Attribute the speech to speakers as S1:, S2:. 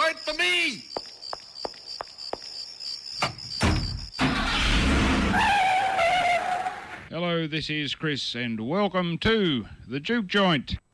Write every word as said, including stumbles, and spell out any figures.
S1: wait for me!
S2: Hello, this is Chris, and welcome to The Juke Joint.